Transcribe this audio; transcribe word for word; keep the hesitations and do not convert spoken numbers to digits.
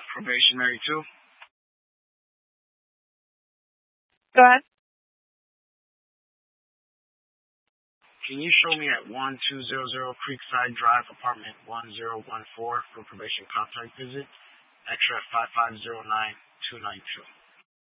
Probationary two. Go ahead. Can you show me at one two zero zero Creekside Drive, apartment one zero one four for probation contact visit? Extra five five zero nine two nine two.